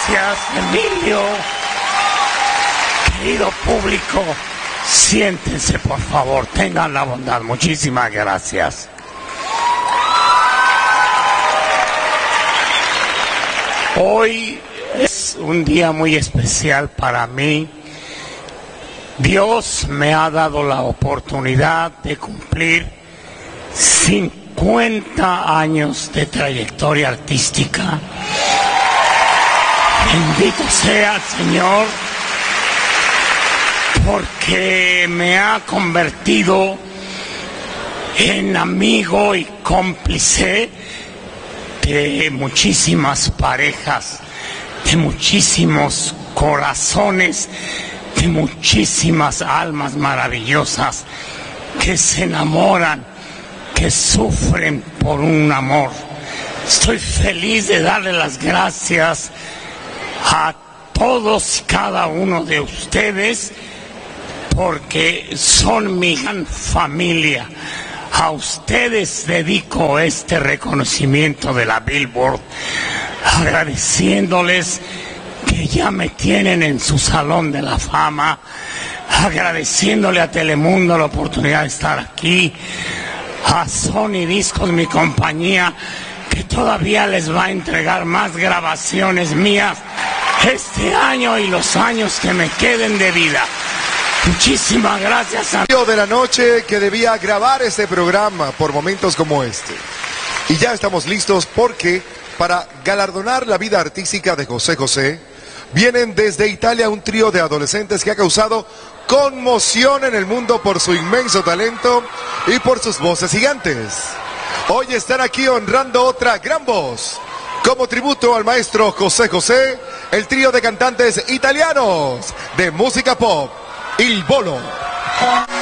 Gracias, Emilio. Querido público, siéntense, por favor, tengan la bondad. Muchísimas gracias. Hoy es un día muy especial para mí. Dios me ha dado la oportunidad de cumplir 50 años de trayectoria artística. Bendito sea el Señor, porque me ha convertido en amigo y cómplice de muchísimas parejas, de muchísimos corazones, de muchísimas almas maravillosas que se enamoran, que sufren por un amor. Estoy feliz de darle las gracias a todos y cada uno de ustedes, porque son mi gran familia. A ustedes dedico este reconocimiento de la Billboard, agradeciéndoles que ya me tienen en su salón de la fama, agradeciéndole a Telemundo la oportunidad de estar aquí, a Sony Discos, mi compañía, que todavía les va a entregar más grabaciones mías este año y los años que me queden de vida. Muchísimas gracias a... de la noche que debía grabar este programa por momentos como este. Y ya estamos listos porque para galardonar la vida artística de José José, vienen desde Italia un trío de adolescentes que ha causado conmoción en el mundo por su inmenso talento y por sus voces gigantes. Hoy están aquí honrando otra gran voz. Como tributo al maestro José José, el trío de cantantes italianos de música pop, Il Bolo.